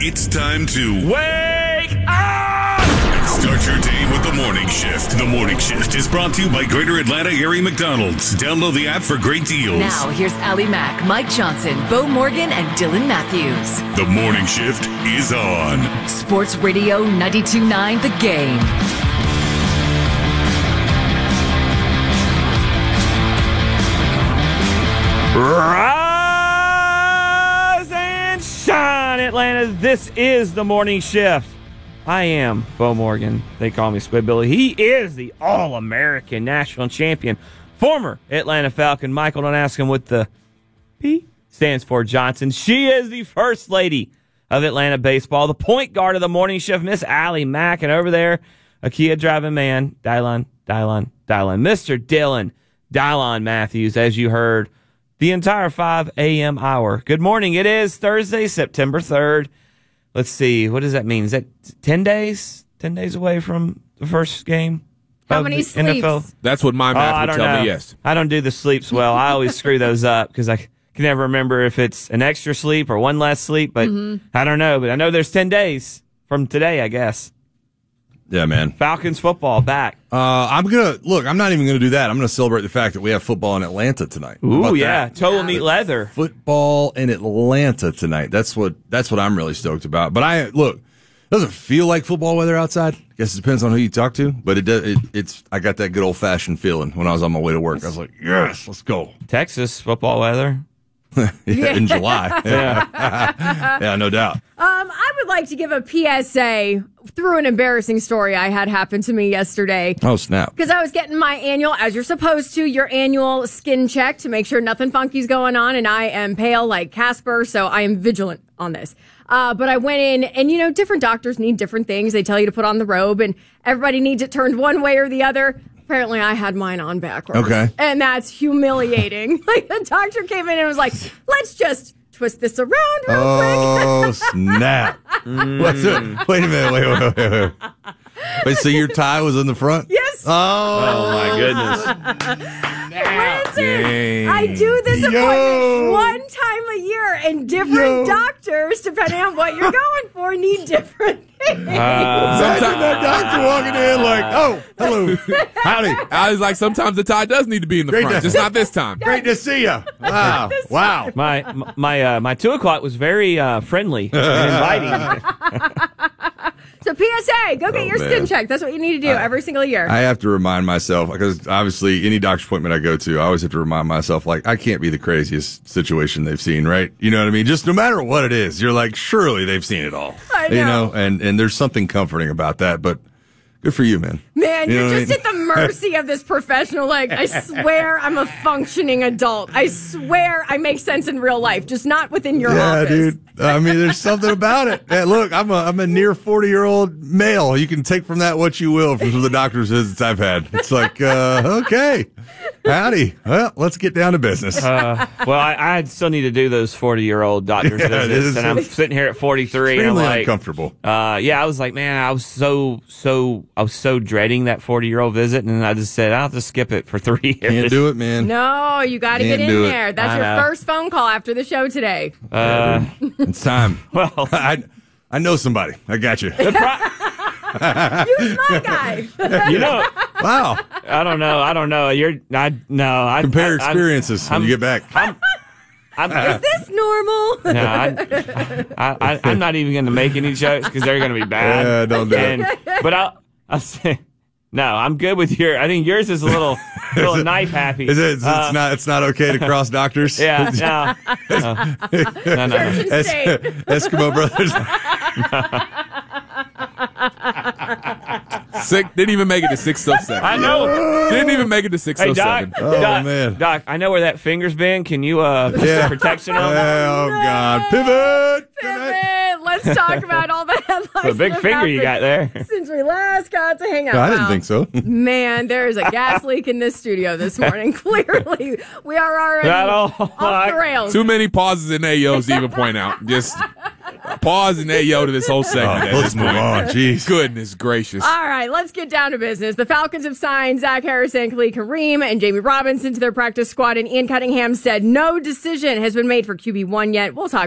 It's time to wake up! Start your day with the Morning Shift. The Morning Shift is brought to you by Greater Atlanta Area McDonald's. Download the app for great deals. Now, here's Allie Mack, Mike Johnson, Bo Morgan, and Dylan Matthews. The Morning Shift is on. Sports Radio 92.9 The Game. Rise and shine, Atlanta. This is the Morning Shift. I am Bo Morgan. They call me Squidbilly. He is the All-American National Champion, former Atlanta Falcon. Michael, don't ask him what the P stands for, Johnson. She is the First Lady of Atlanta baseball, the point guard of the Morning Shift, Miss Allie Mack. And over there, a Kia driving man, Dylon, Mr. Dylon Matthews, as you heard, the entire 5 a.m. hour. Good morning. It is Thursday, September 3rd. Let's see. What does that mean? Is that 10 days? 10 days away from the first game? How many sleeps? NFL? That's what my math would tell me, yes. I don't do the sleeps well. I always screw those up because I can never remember if it's an extra sleep or one less sleep, but I don't know. But I know there's 10 days from today, I guess. Yeah, man. Falcons football back. I'm not even gonna do that. I'm gonna celebrate the fact that we have football in Atlanta tonight. Ooh, yeah. Total meat leather. Football in Atlanta tonight. That's what I'm really stoked about. But it doesn't feel like football weather outside. I guess it depends on who you talk to. But it's I got that good old fashioned feeling when I was on my way to work. I was like, yes, let's go. Texas football weather. In July. Yeah, no doubt. I would like to give a PSA through an embarrassing story I had happen to me yesterday. Oh, snap. Because I was getting my annual, as you're supposed to, your annual skin check to make sure nothing funky's going on, and I am pale like Casper, so I am vigilant on this. But I went in, and, different doctors need different things. They tell you to put on the robe, and everybody needs it turned one way or the other. Apparently, I had mine on backwards. Okay. And that's humiliating. Like, the doctor came in and was like, let's just twist this around real quick. Oh, snap. What's it? Wait a minute. Wait, so your tie was in the front? Yes. Oh, my goodness. Listen, I do this appointment one time a year, and different doctors, depending on what you're going for, need different things. Imagine that doctor walking in like, oh, hello, howdy. I was like, sometimes the tie does need to be in the front, just not this time. Great to see you. Wow. Wow. My 2 o'clock was very friendly and inviting. So PSA, go get your skin check. That's what you need to do every single year. I have to remind myself, because obviously any doctor's appointment I go to, I always have to remind myself, like, I can't be the craziest situation they've seen, right? You know what I mean? Just no matter what it is, you're like, surely they've seen it all. I know. And there's something comforting about that, but good for you, man. Man, you're just at the mercy of this professional. Like, I swear I'm a functioning adult. I swear I make sense in real life, just not within your office. Yeah, dude. I mean, there's something about it. Hey, look, I'm a near 40-year-old male. You can take from that what you will from some of the doctor's visits I've had. It's like, okay, howdy. Well, let's get down to business. I still need to do those 40-year-old doctor's visits, and I'm sitting here at 43, and I'm like, uncomfortable. I was like, man, I was so dreading that 40-year-old visit, and I just said, I'll have to skip it for 3 years. Can't do it, man. No, you got to get in there. That's your first phone call after the show today. It's time. Well, I know somebody. I got you. Use my guy. Wow. I don't know. Compare experiences when you get back. Is this normal? No, I'm not even going to make any jokes because they're going to be bad. Yeah, don't do it. But I'll say, no, I'm good with I think yours is a little knife happy. Is it? It's not okay to cross doctors. Yeah, no. Eskimo brothers. Didn't even make it to 607. I know. Didn't even make it to 607. Hey, Doc, man. Doc, I know where that finger's been. Can you put some protection on? Oh, God. Pivot. Let's talk about all the headlines. The big finger you got there. Since we last got to hang out. No, I didn't think so. Man, there's a gas leak in this studio this morning. Clearly, we are already off the rails. Too many pauses and AOs to even point out. Just pause and AO to this whole segment. Let's move on. Jeez. Goodness gracious. All right, let's get down to business. The Falcons have signed Zach Harrison, Khalid Kareem, and Jamie Robinson to their practice squad, and Ian Cunningham said no decision has been made for QB1 yet. We'll talk